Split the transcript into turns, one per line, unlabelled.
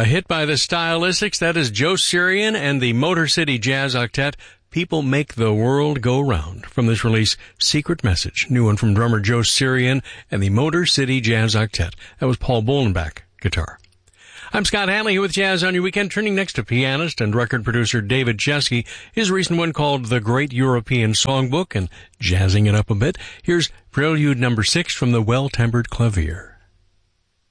A hit by the Stylistics, that is Joe Sirian and the Motor City Jazz Octet. People Make the World Go Round. From this release, Secret Message. New one from drummer Joe Sirian and the Motor City Jazz Octet. That was Paul Bolenbach, guitar. I'm Scott Hanley here with Jazz on Your Weekend, turning next to pianist and record producer David Chesky. His recent one called The Great European Songbook, and jazzing it up a bit. Here's Prelude number 6 from the Well-Tempered Clavier.